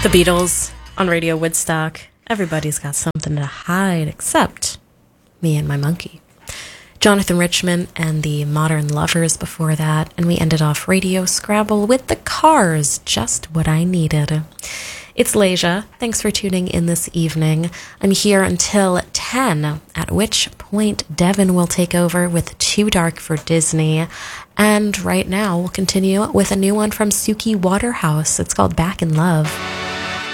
The Beatles on Radio Woodstock. Everybody's got something to hide except me and my monkey. Jonathan Richman and the Modern Lovers before that, and we ended off Radio Scrabble with the Cars, just what I needed. It's Leisha. Thanks for tuning in this evening. I'm here until 10, at which point Devin will take over with Too Dark for Disney. And right now, we'll continue with a new one from Suki Waterhouse. It's called Back in Love.